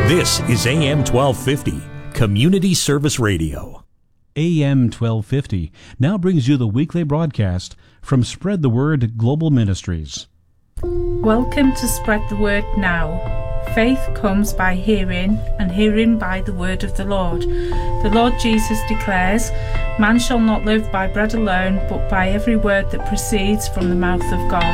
This is AM 1250, Community Service Radio. AM 1250 now brings you the weekly broadcast from Spread the Word Global Ministries. Welcome to Spread the Word Now. Faith comes by hearing, and hearing by the word of the Lord. The Lord Jesus declares, "Man shall not live by bread alone, but by every word that proceeds from the mouth of God."